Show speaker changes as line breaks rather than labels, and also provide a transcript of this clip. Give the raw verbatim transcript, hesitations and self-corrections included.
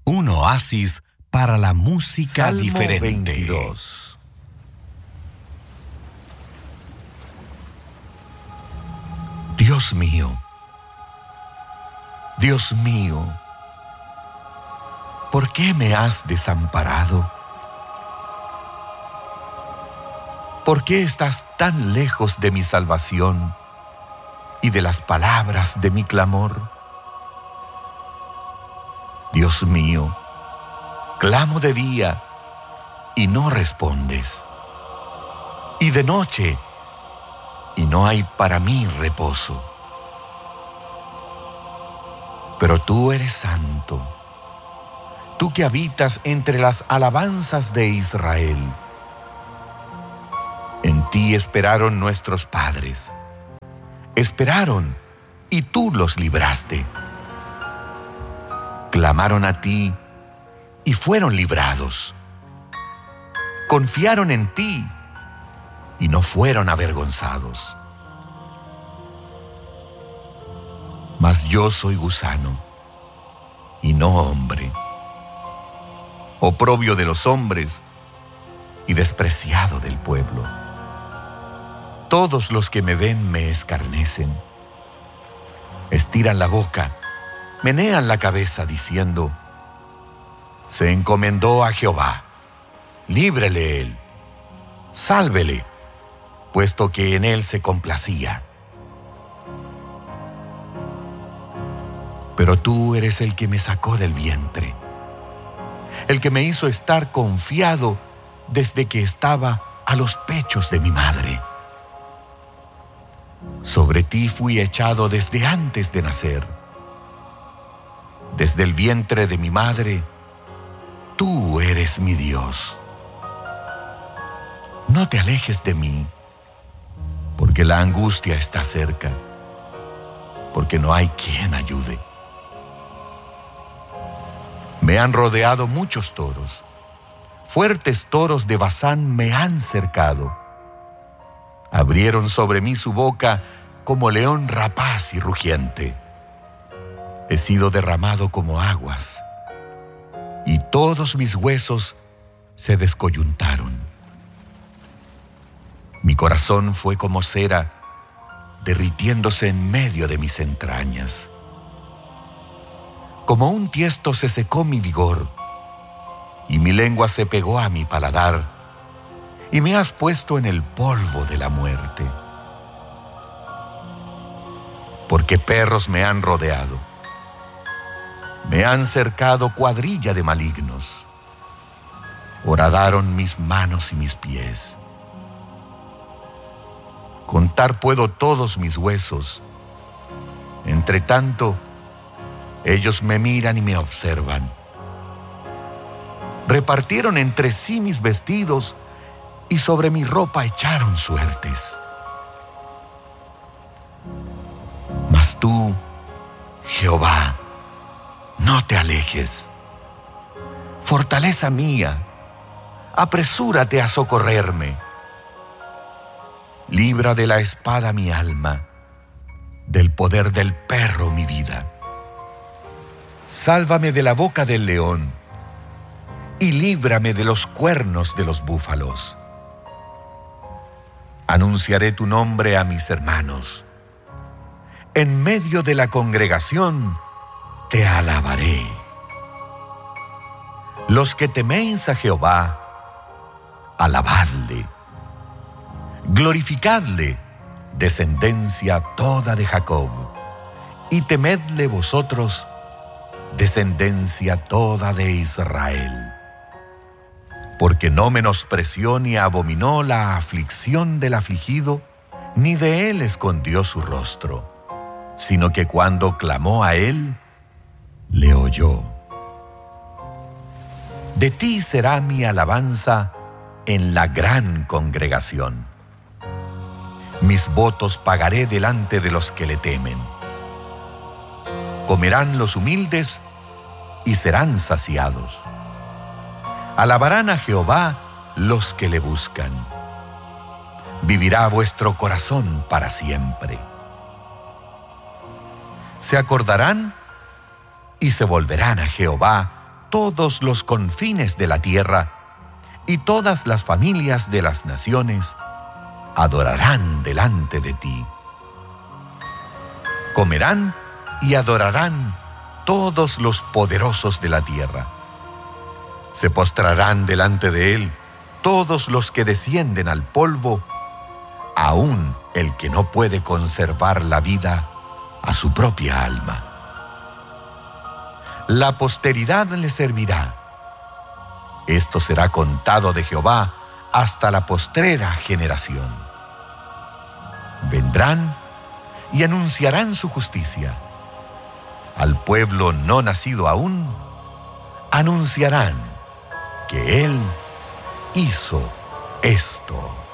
Un oasis para la música
Salmo
diferente.
veintidós. Dios mío, Dios mío, ¿por qué me has desamparado? ¿Por qué estás tan lejos de mi salvación y de las palabras de mi clamor? Dios mío, clamo de día y no respondes, y de noche y no hay para mí reposo. Pero tú eres santo, tú que habitas entre las alabanzas de Israel. En ti esperaron nuestros padres, esperaron y tú los libraste. Clamaron a ti y fueron librados. Confiaron en ti y no fueron avergonzados. Mas yo soy gusano y no hombre, oprobio de los hombres y despreciado del pueblo. Todos los que me ven me escarnecen, estiran la boca, menean la cabeza diciendo: se encomendó a Jehová, líbrele él, sálvele, puesto que en él se complacía. Pero tú eres el que me sacó del vientre, el que me hizo estar confiado desde que estaba a los pechos de mi madre. Sobre ti fui echado desde antes de nacer. Desde el vientre de mi madre, tú eres mi Dios. No te alejes de mí, porque la angustia está cerca, porque no hay quien ayude. Me han rodeado muchos toros, fuertes toros de Basán me han cercado. Abrieron sobre mí su boca como león rapaz y rugiente. He sido derramado como aguas, y todos mis huesos se descoyuntaron. Mi corazón fue como cera, derritiéndose en medio de mis entrañas. Como un tiesto se secó mi vigor, y mi lengua se pegó a mi paladar, y me has puesto en el polvo de la muerte. Porque perros me han rodeado, me han cercado cuadrilla de malignos. Horadaron mis manos y mis pies. Contar puedo todos mis huesos. Entre tanto, ellos me miran y me observan. Repartieron entre sí mis vestidos y sobre mi ropa echaron suertes. Mas tú, Jehová, no te alejes. Fortaleza mía, apresúrate a socorrerme. Libra de la espada mi alma, del poder del perro mi vida. Sálvame de la boca del león y líbrame de los cuernos de los búfalos. Anunciaré tu nombre a mis hermanos. En medio de la congregación te alabaré. Los que teméis a Jehová, alabadle. Glorificadle, descendencia toda de Jacob, y temedle vosotros, descendencia toda de Israel. Porque no menospreció ni abominó la aflicción del afligido, ni de él escondió su rostro, sino que cuando clamó a él, le oyó. De ti será mi alabanza en la gran congregación. Mis votos pagaré delante de los que le temen. Comerán los humildes y serán saciados. Alabarán a Jehová los que le buscan. Vivirá vuestro corazón para siempre. Se acordarán y se volverán a Jehová todos los confines de la tierra, y todas las familias de las naciones adorarán delante de ti. Comerán y adorarán todos los poderosos de la tierra. Se postrarán delante de él todos los que descienden al polvo, aun el que no puede conservar la vida a su propia alma. La posteridad le servirá. Esto será contado de Jehová hasta la postrera generación. Vendrán y anunciarán su justicia. Al pueblo no nacido aún, anunciarán que Él hizo esto.